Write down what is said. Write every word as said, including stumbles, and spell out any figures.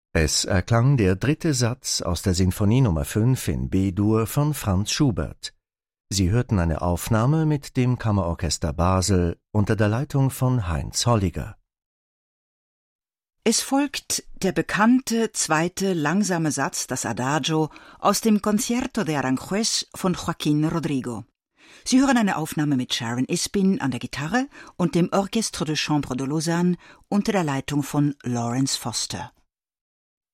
Es erklang der dritte Satz aus der Sinfonie Nummer fünf in B-Dur von Franz Schubert. Sie hörten eine Aufnahme mit dem Kammerorchester Basel unter der Leitung von Heinz Holliger. Es folgt der bekannte zweite langsame Satz, das Adagio, aus dem Concierto de Aranjuez von Joaquín Rodrigo. Sie hören eine Aufnahme mit Sharon Isbin an der Gitarre und dem Orchestre de Chambre de Lausanne unter der Leitung von Lawrence Foster.